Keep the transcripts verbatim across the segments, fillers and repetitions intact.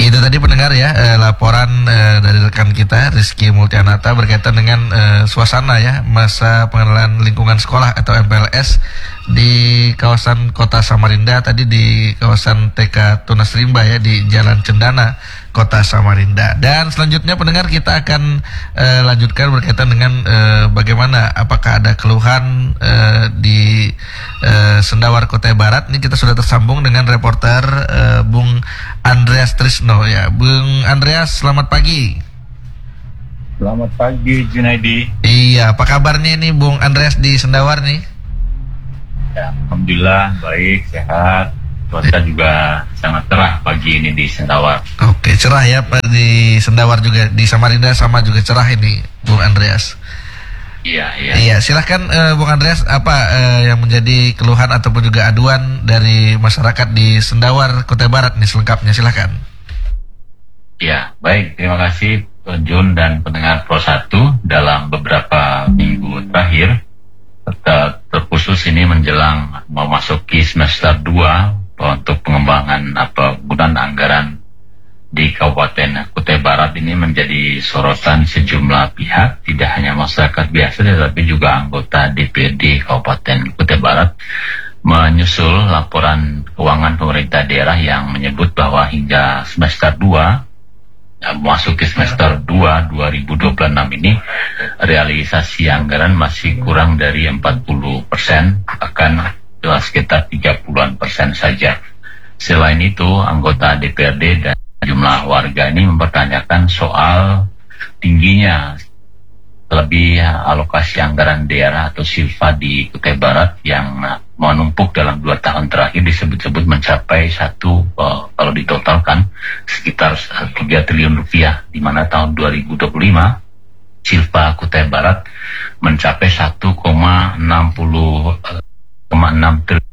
Itu tadi pendengar ya, eh, laporan eh, dari rekan kita Rizky Multianata berkaitan dengan eh, suasana ya masa pengenalan lingkungan sekolah atau M P L S di kawasan Kota Samarinda, tadi di kawasan T K Tunas Rimba ya, di Jalan Cendana, Kota Samarinda. Dan selanjutnya pendengar, kita akan eh, lanjutkan berkaitan dengan eh, bagaimana, apakah ada keluhan eh, di eh, Sendawar Kutai Barat. Ini kita sudah tersambung dengan reporter eh, Bung Andreas Trisno ya. Bung Andreas, selamat pagi. Selamat pagi Junaidi. Iya, apa kabarnya nih Bung Andreas di Sendawar nih? Ya, alhamdulillah baik, sehat. Cuaca juga sangat cerah pagi ini di Sendawar. Oke, cerah ya Pak, di Sendawar juga, di Samarinda sama juga cerah ini Bung Andreas. Iya, iya. Iya, silahkan uh, Bung Andreas, apa uh, yang menjadi keluhan ataupun juga aduan dari masyarakat di Sendawar Kutai Barat nih selengkapnya, silahkan. Ya, baik, terima kasih Jun dan pendengar Pro satu. Dalam beberapa minggu terakhir, terkhusus ini menjelang memasuki semester dua untuk pengembangan apa penggunaan anggaran di Kabupaten Kutai Barat ini menjadi sorotan sejumlah pihak, tidak hanya masyarakat biasa tetapi juga anggota D P R D Kabupaten Kutai Barat, menyusul laporan keuangan pemerintah daerah yang menyebut bahwa hingga semester dua, memasuki semester dua dua ribu dua puluh enam ini realisasi anggaran masih kurang dari empat puluh persen, bahkan sekitar tiga puluhan persen saja. Selain itu, anggota D P R D dan jumlah warga ini mempertanyakan soal tingginya lebih alokasi anggaran daerah atau silfa di Kutai Barat yang menumpuk dalam dua tahun terakhir, disebut-sebut mencapai satu uh, kalau ditotalkan sekitar tiga triliun rupiah, di mana tahun dua ribu dua puluh lima silfa Kutai Barat mencapai satu koma enam triliun,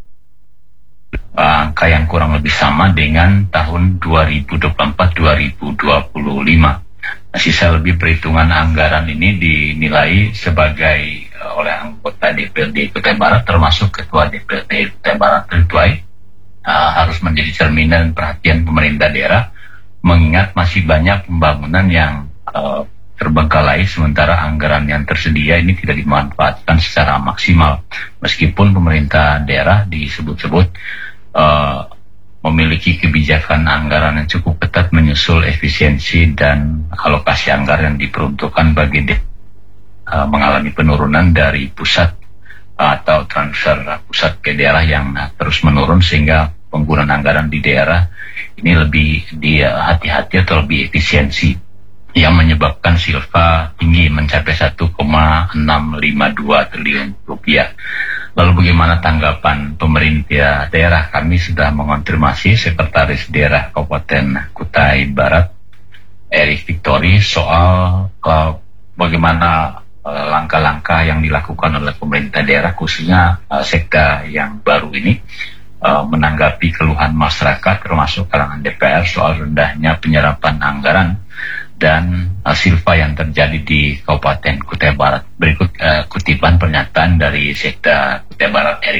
angka yang kurang lebih sama dengan tahun dua ribu dua puluh empat dua ribu dua puluh lima. Sisa lebih perhitungan anggaran ini dinilai sebagai uh, oleh anggota D P R D Kutai Barat, termasuk Ketua D P R D Kutai Barat Ridwai, uh, harus menjadi cerminan perhatian pemerintah daerah, mengingat masih banyak pembangunan yang uh, terbengkalai, sementara anggaran yang tersedia ini tidak dimanfaatkan secara maksimal. Meskipun pemerintah daerah disebut-sebut uh, memiliki kebijakan anggaran yang cukup ketat menyusul efisiensi dan alokasi anggaran yang diperuntukkan bagi daerah uh, mengalami penurunan dari pusat uh, atau transfer pusat ke daerah yang uh, terus menurun, sehingga penggunaan anggaran di daerah ini lebih di uh, hati-hati atau lebih efisiensi, yang menyebabkan silfa tinggi mencapai satu koma enam lima dua triliun rupiah. Lalu bagaimana tanggapan pemerintah daerah? Kami sudah mengonfirmasi Sekretaris Daerah Kabupaten Kutai Barat, Erik Victory, soal uh, bagaimana uh, langkah-langkah yang dilakukan oleh pemerintah daerah, khususnya uh, sekda yang baru ini, uh, menanggapi keluhan masyarakat termasuk kalangan D P R soal rendahnya penyerapan anggaran dan uh, silfa yang terjadi di Kabupaten Kutai Barat. Berikut uh, kutipan pernyataan dari Sekda Kutai Barat, Erik.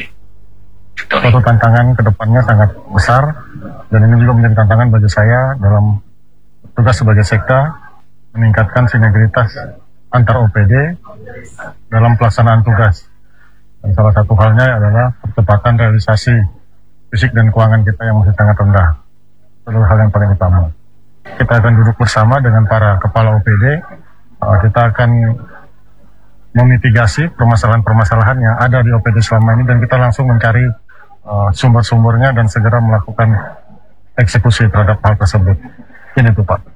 Suatu tantangan ke depannya sangat besar, dan ini juga menjadi tantangan bagi saya dalam tugas sebagai Sekda, meningkatkan sinergitas antar O P D dalam pelaksanaan tugas. Dan salah satu halnya adalah percepatan realisasi fisik dan keuangan kita yang masih sangat rendah. Itu adalah hal yang paling utama. Kita akan duduk bersama dengan para kepala O P D, uh, kita akan memitigasi permasalahan-permasalahan yang ada di O P D selama ini, dan kita langsung mencari uh, sumber-sumbernya dan segera melakukan eksekusi terhadap hal tersebut. Ini tuh Pak.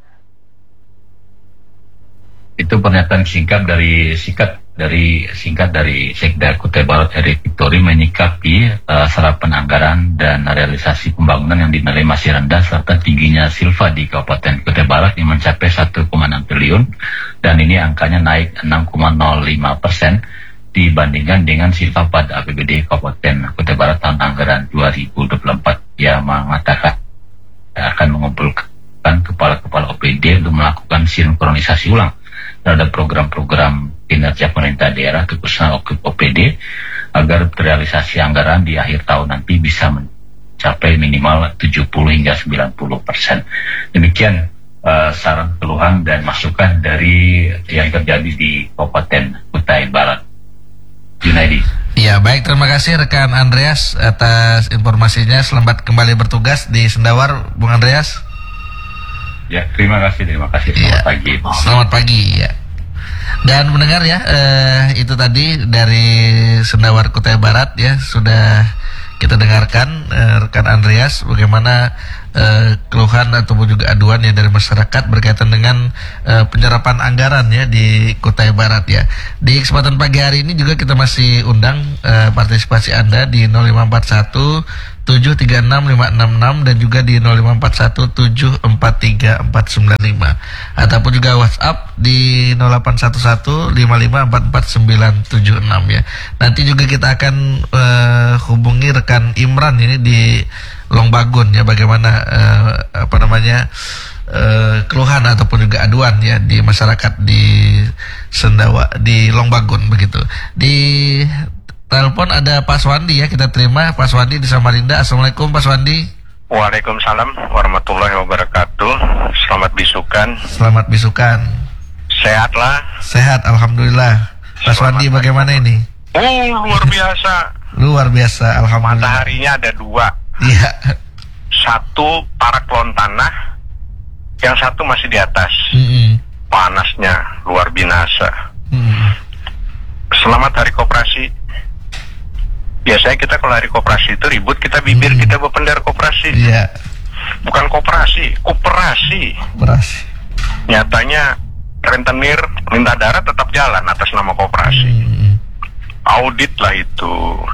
Itu pernyataan singkat dari singkat dari singkat dari Sekda Kutai Barat, Erik Victory, menyikapi uh, serapan anggaran dan realisasi pembangunan yang dinilai masih rendah, serta tingginya silfa di Kabupaten Kutai Barat yang mencapai satu koma enam triliun, dan ini angkanya naik enam koma nol lima persen dibandingkan dengan silfa pada A P B D Kabupaten Kutai Barat tahun anggaran dua ribu dua puluh empat. Ia mengatakan akan mengumpulkan kepala-kepala O P D untuk melakukan sinkronisasi ulang terhadap program-program kinerja pemerintah daerah, khususnya O P D, agar realisasi anggaran di akhir tahun nanti bisa mencapai mencapai minimal tujuh puluh hingga sembilan puluh persen. Demikian uh, saran keluhan dan masukan dari yang terjadi di Kabupaten Kutai Barat. Junaidi. Ya, baik, terima kasih rekan Andreas atas informasinya. Selamat kembali bertugas di Sendawar, Bung Andreas. Ya, terima kasih, terima kasih. Selamat ya, pagi. Selamat pagi, ya. Dan mendengar ya, eh, itu tadi dari Sendawar Kutai Barat ya, sudah kita dengarkan eh, rekan Andreas bagaimana eh, keluhan ataupun juga aduan ya dari masyarakat berkaitan dengan eh, penyerapan anggaran ya di Kutai Barat ya. Di kesempatan pagi hari ini juga kita masih undang eh, partisipasi Anda di nol lima empat satu tujuh tiga enam lima enam enam dan juga di nol lima empat satu tujuh empat tiga empat sembilan lima ataupun juga WhatsApp di nol delapan satu satu lima lima empat empat sembilan tujuh enam ya. Nanti juga kita akan uh, hubungi rekan Imran ini di Longbagun ya, bagaimana uh, apa namanya uh, keluhan ataupun juga aduan ya di masyarakat di Sendawa di Longbagun begitu. Di telepon ada Pak Swandi ya, kita terima Pak Swandi di Samarinda. Assalamualaikum Pak Swandi. Waalaikumsalam warahmatullahi wabarakatuh. Selamat bisukan. Selamat bisukan. Sehatlah. Sehat, alhamdulillah. Pak Swandi bagaimana ini? Oh, luar biasa. Luar biasa, alhamdulillah. Mataharinya ada dua. Iya. Satu paraklon tanah, yang satu masih di atas. Mm-mm. Panasnya luar binasa. Mm-mm. Selamat Hari Koperasi. Biasanya kita kalau hari koperasi itu ribut, kita bibir, hmm. kita berpendar koperasi. Iya. Bukan koperasi, koperasi. Koperasi. Nyatanya rentenir minta darah tetap jalan atas nama koperasi. Hmm. Audit lah itu.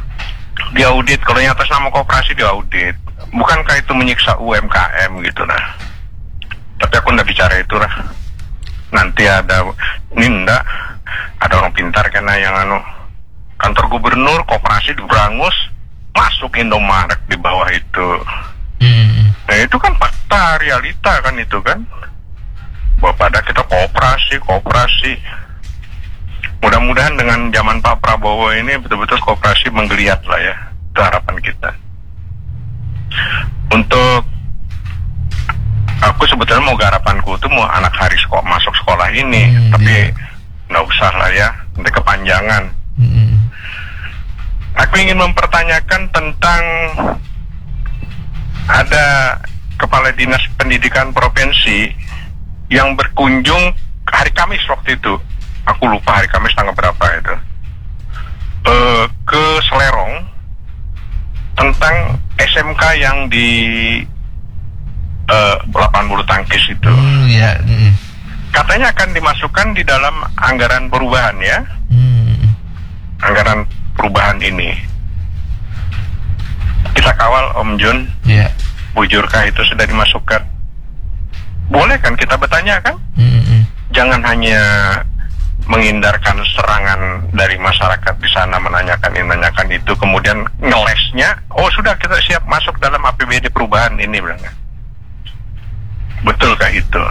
Diaudit, kalau yang atas nama koperasi diaudit. Bukankah itu menyiksa U M K M gitu nah. Tapi aku nggak bicara itu lah. Nanti ada, ini enggak, ada orang pintar karena yang anu, kantor gubernur, koperasi di Brangus, masuk Indomaret di bawah itu. Hmm. Nah itu kan fakta, realita kan itu kan. Bahwa pada kita kooperasi, kooperasi. Mudah-mudahan dengan zaman Pak Prabowo ini betul-betul kooperasi menggeliat lah ya. Itu harapan kita. Untuk aku sebetulnya mau garapanku itu mau anak hari sekolah, masuk sekolah ini. Hmm, tapi nggak usah lah ya, nanti kepanjangan. Hmm. Aku ingin mempertanyakan tentang ada kepala dinas pendidikan provinsi yang berkunjung hari Kamis waktu itu. Aku lupa hari Kamis tanggal berapa itu. E, ke Selerong tentang S M K yang di e, lapangan bulu tangkis itu. Mm, yeah. mm. Katanya akan dimasukkan di dalam anggaran perubahan ya. Mm. Anggaran perubahan ini kita kawal Om Jun. Yeah. Bujurkah itu sudah dimasukkan? Boleh kan kita bertanya kan? Mm-hmm. Jangan hanya menghindarkan serangan dari masyarakat di sana, menanyakan ini, menanyakan itu, kemudian ngelesnya, oh sudah kita siap masuk dalam A P B D perubahan ini, bilangnya. Betulkah itu?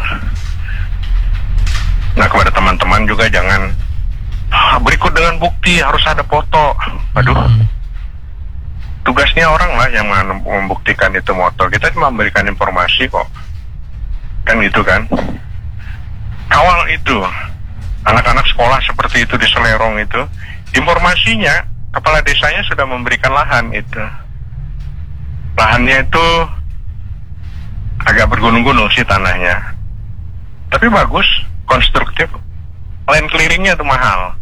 Nah, kepada teman-teman juga jangan berikut dengan bukti, harus ada foto. Aduh, tugasnya orang lah yang membuktikan itu motor. Kita cuma memberikan informasi kok. Kan gitu kan. Awal itu, anak-anak sekolah seperti itu di Selerong itu, informasinya, kepala desanya sudah memberikan lahan itu. Lahannya itu agak bergunung-gunung sih tanahnya. Tapi bagus, konstruktif. Land clearingnya itu mahal.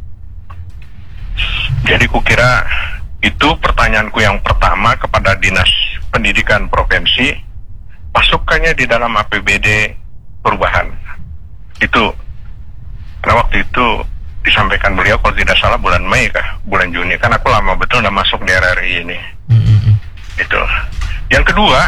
Jadi kukira itu pertanyaanku yang pertama kepada Dinas Pendidikan Provinsi, masukkannya di dalam A P B D perubahan. Itu, karena waktu itu disampaikan beliau kalau tidak salah bulan Mei kah, bulan Juni, kan aku lama betul udah masuk di R R I ini. Mm-hmm. Itu. Yang kedua,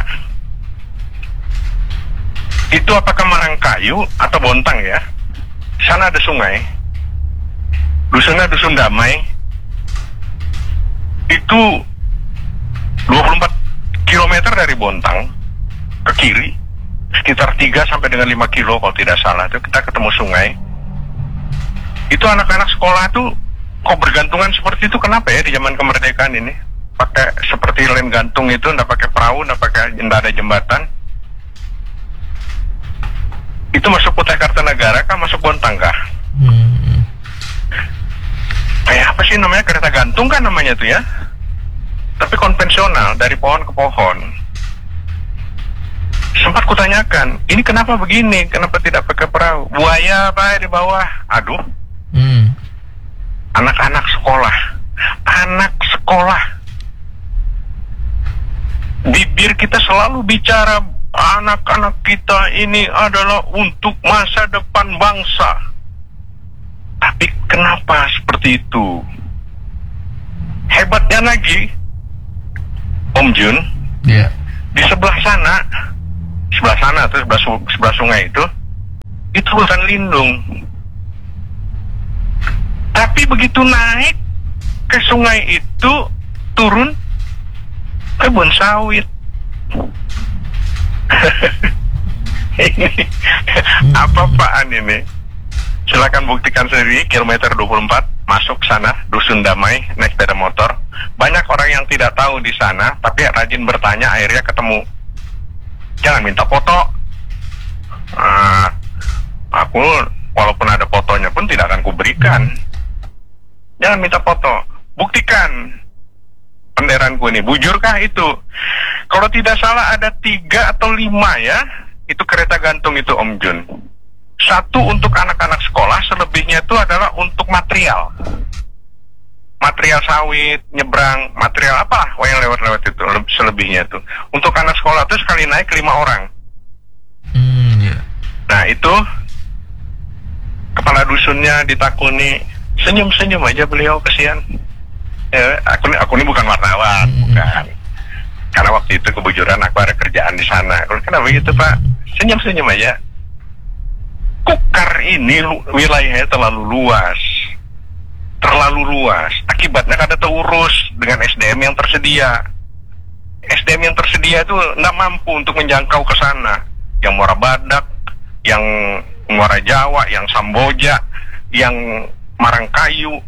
itu apakah Marangkayu atau Bontang ya? Di sana ada sungai. Dusunnya Dusun Damai. Itu dua puluh empat kilometer dari Bontang ke kiri, sekitar tiga sampai dengan lima kilo kalau tidak salah, itu kita ketemu sungai. Itu anak-anak sekolah tuh kok bergantungan seperti itu, kenapa ya di zaman kemerdekaan ini? pakai seperti lem gantung itu, nggak pakai perahu, nggak pakai, nggak ada jembatan. Itu masuk Kutai Kartanegara kah, masuk Bontang kah? Hmm. Kayak apa sih namanya, kereta gantung kan namanya tuh ya, tapi konvensional dari pohon ke pohon. Sempat kutanyakan, ini kenapa begini, kenapa tidak pakai perahu? Buaya apa di bawah? Aduh. Hmm. Anak-anak sekolah, anak sekolah. Bibir kita selalu bicara anak-anak kita ini adalah untuk masa depan bangsa. Tapi kenapa seperti itu? Hebatnya lagi, Om Jun, Ya. di sebelah sana, sebelah sana tuh sebelah, su- sebelah sungai itu, itu hutan lindung. Tapi begitu naik ke sungai itu, turun kebun sawit. Ini apa-apaan ini? Silakan buktikan sendiri, kilometer dua puluh empat masuk sana, Dusun Damai, naik sepeda motor. Banyak orang yang tidak tahu di sana, tapi rajin bertanya, akhirnya ketemu. Jangan minta foto. Nah, aku walaupun ada fotonya pun tidak akan kuberikan. Jangan minta foto, buktikan penderaanku ini, bujurkah itu? Kalau tidak salah ada tiga atau lima ya, itu kereta gantung itu Om Jun. Satu untuk anak-anak sekolah, selebihnya itu adalah untuk material. Material sawit, nyebrang, material apa oh yang lewat-lewat itu, selebihnya itu. Untuk anak sekolah itu sekali naik lima orang. Hmm, ya. Nah itu, kepala dusunnya ditakuni, senyum-senyum aja beliau, kesian. Ya, aku ini, aku ini bukan wartawan, Hmm. bukan. Karena waktu itu kebujuran aku ada kerjaan di sana. Kenapa begitu Pak? Senyum-senyum aja. Kukar ini lu- wilayahnya terlalu luas, terlalu luas. Akibatnya kada terurus dengan S D M yang tersedia. S D M yang tersedia itu nggak mampu untuk menjangkau ke sana. Yang Muara Badak, yang Muara Jawa, yang Samboja, yang Marangkayu,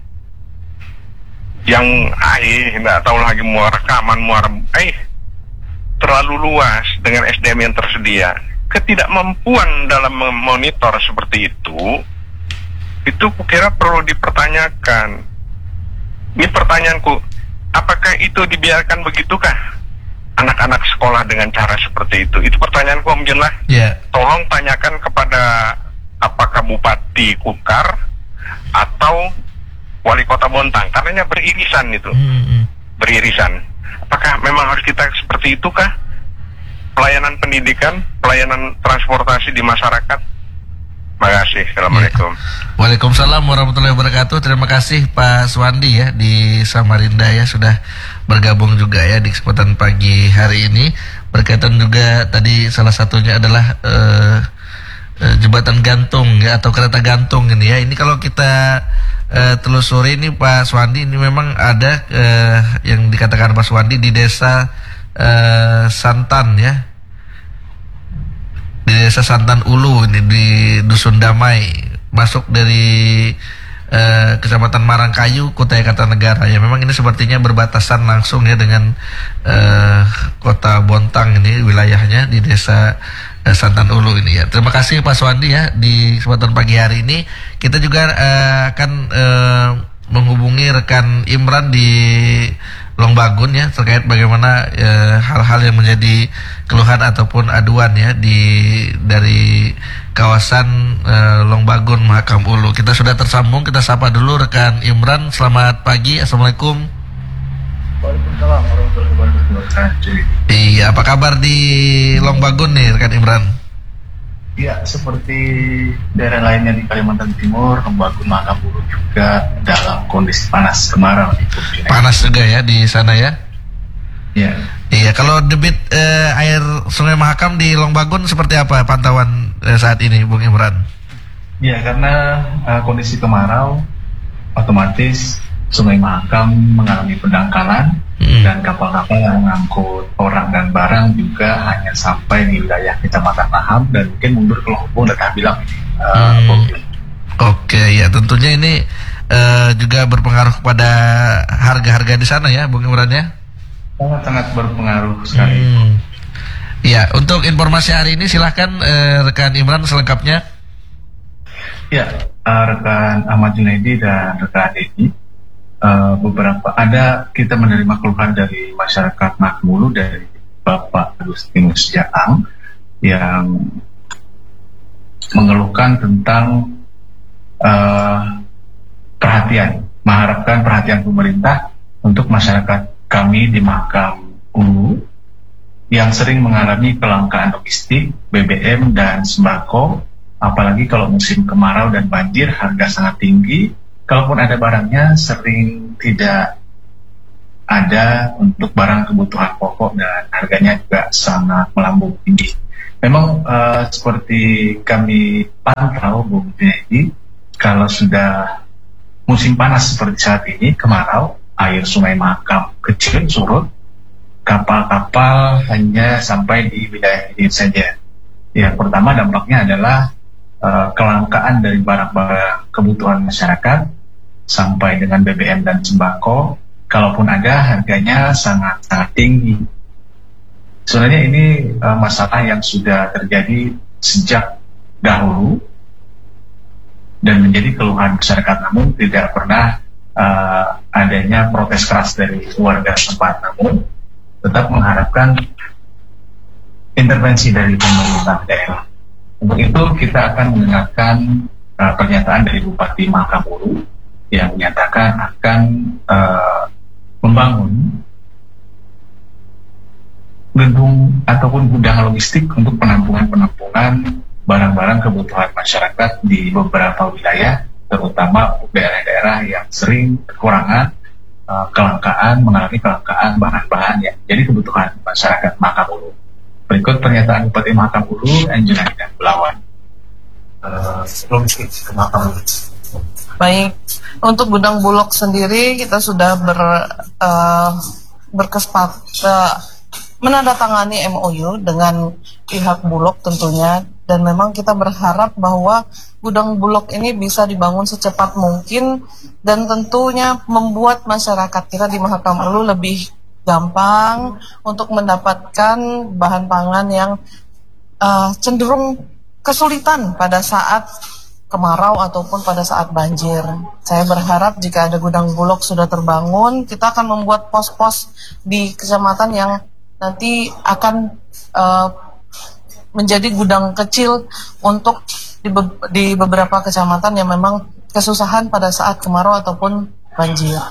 yang eh nggak tahu lagi Muara Kaman, Muara eh terlalu luas dengan S D M yang tersedia. Ketidakmampuan dalam memonitor seperti itu, itu kukira perlu dipertanyakan. Ini pertanyaanku, apakah itu dibiarkan begitukah anak-anak sekolah dengan cara seperti itu? Itu pertanyaanku Om Jun lah. Ya. Tolong tanyakan kepada apakah Bupati Kukar atau Wali Kota Bontang, karenanya beririsan itu, Hmm, hmm. beririsan. Apakah memang harus kita seperti itu kah? Pelayanan pendidikan, pelayanan transportasi di masyarakat. Terima kasih. Assalamualaikum. Waalaikumsalam warahmatullahi wabarakatuh. Terima kasih Pak Suwandi ya di Samarinda ya, sudah bergabung juga ya di kesempatan pagi hari ini. Berkaitan juga tadi salah satunya adalah eh, eh, jembatan gantung ya, atau kereta gantung ini ya. Ini kalau kita eh, telusuri ini Pak Suwandi, ini memang ada eh, yang dikatakan Pak Suwandi di desa eh, Santan ya, di desa Santan Ulu ini di Dusun Damai, masuk dari eh, Kecamatan Marangkayu, Kutai Kartanegara ya. Memang ini sepertinya berbatasan langsung ya dengan eh, Kota Bontang, ini wilayahnya di desa eh, Santan Ulu ini ya. Terima kasih Pak Suwandi ya di kesempatan pagi hari ini. Kita juga eh, akan eh, menghubungi rekan Imran di Longbagun ya, terkait bagaimana eh, hal-hal yang menjadi keluhan ataupun aduan ya di dari kawasan eh, Longbagun Mahakam Ulu. Kita sudah tersambung, kita sapa dulu rekan Imran. Selamat pagi, assalamualaikum. Waalaikumsalam warahmatullahi wabarakatuh. Iya, apa kabar di Longbagun nih rekan Imran? Ya, seperti daerah lainnya di Kalimantan Timur, Longbagun Mahakam Ulu juga dalam kondisi panas kemarau. Panas juga ya di sana ya? Ya, Iya, kalau debit eh, air Sungai Mahakam di Longbagun seperti apa pantauan eh, saat ini, Bung Imran? ya karena uh, kondisi kemarau, otomatis Sungai Mahakam mengalami pendangkalan Hmm. dan kapal-kapal yang mengangkut orang dan barang juga hanya sampai di wilayah Kecamatan Laham dan mungkin mundur ke Lombok, udah bilang ini. Uh, Hmm. Bung. Oke, ya tentunya ini eh, juga berpengaruh kepada harga-harga di sana ya, Bung Imran ya? Sangat-sangat berpengaruh sekali. Hmm. Ya, untuk informasi hari ini silahkan eh, rekan Imran selengkapnya. Ya, uh, rekan Ahmad Junaidi dan rekan Dedi, uh, beberapa ada kita menerima keluhan dari masyarakat Makmulu dari Bapak Agustinus Jaang yang mengeluhkan tentang uh, perhatian, mengharapkan perhatian pemerintah untuk masyarakat kami di Mahakam Ulu yang sering mengalami kelangkaan logistik, B B M dan sembako. Apalagi kalau musim kemarau dan banjir, harga sangat tinggi. Kalaupun ada barangnya, sering tidak ada untuk barang kebutuhan pokok dan harganya juga sangat melambung tinggi. Memang uh, seperti kami pantau, Bung Jadi, kalau sudah musim panas seperti saat ini, kemarau, air Sungai Mahakam kecil surut, kapal-kapal hanya sampai di wilayah ini saja. Yang pertama dampaknya adalah Uh, kelangkaan dari barang-barang kebutuhan masyarakat sampai dengan B B M dan sembako, kalaupun ada harganya sangat-sangat tinggi. Sebenarnya ini uh, masalah yang sudah terjadi sejak dahulu dan menjadi keluhan masyarakat, namun tidak pernah uh, adanya protes keras dari warga setempat, namun tetap mengharapkan intervensi dari pemerintah daerah. Untuk itu kita akan mendengarkan uh, pernyataan dari Bupati Mahakam Ulu yang menyatakan akan uh, membangun gedung ataupun gudang logistik untuk penampungan-penampungan barang-barang kebutuhan masyarakat di beberapa wilayah, terutama daerah-daerah yang sering kekurangan, uh, kelangkaan, mengalami kelangkaan bahan-bahan yang jadi kebutuhan masyarakat Mahakam Ulu. Berikut pernyataan Bupati Mahakam Ulu, Angela dan Belawan. Uh, logistik ke Mahakam Ulu. Baik, untuk gudang Bulog sendiri kita sudah ber, uh, berkesepakatan uh, menandatangani M O U dengan pihak Bulog tentunya, dan memang kita berharap bahwa gudang Bulog ini bisa dibangun secepat mungkin dan tentunya membuat masyarakat kita di Mahakam Ulu lebih gampang untuk mendapatkan bahan pangan yang uh, cenderung kesulitan pada saat kemarau ataupun pada saat banjir. Saya berharap jika ada gudang Bulog sudah terbangun, kita akan membuat pos-pos di kecamatan yang nanti akan uh, menjadi gudang kecil untuk di, be- di beberapa kecamatan yang memang kesusahan pada saat kemarau ataupun banjir.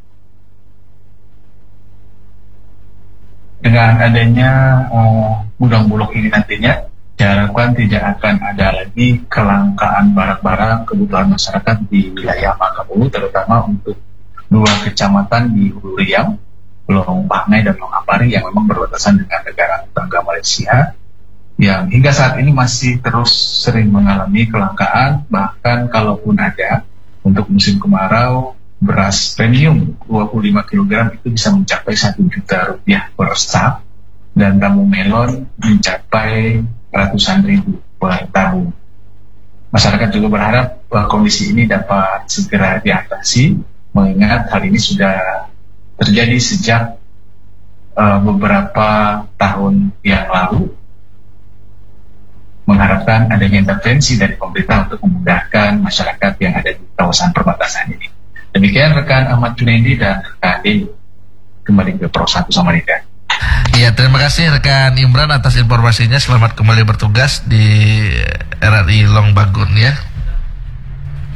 Dengan adanya uh, gudang Bulog ini nantinya, diharapkan tidak akan ada lagi kelangkaan barang-barang kebutuhan masyarakat di wilayah Mahakam Ulu, terutama untuk dua kecamatan di Hulu Riau, Long Pangai dan Long Ampari yang memang berbatasan dengan negara tetangga Malaysia, yang hingga saat ini masih terus sering mengalami kelangkaan. Bahkan kalaupun ada untuk musim kemarau, beras premium dua puluh lima kilogram itu bisa mencapai satu juta rupiah per sak, dan tamu melon mencapai ratusan ribu per tabung. Masyarakat juga berharap bahwa kondisi ini dapat segera diatasi, mengingat hal ini sudah terjadi sejak uh, beberapa tahun yang lalu. Mengharapkan adanya intervensi dari pemerintah untuk memudahkan masyarakat yang ada di kawasan perbatasan ini. Demikian rekan Ahmad Junaidi dan rekan Dedi. Kembali ke Pro satu Samarinda. Ya, terima kasih rekan Imran atas informasinya. Selamat kembali bertugas di R R I Long Bagun ya.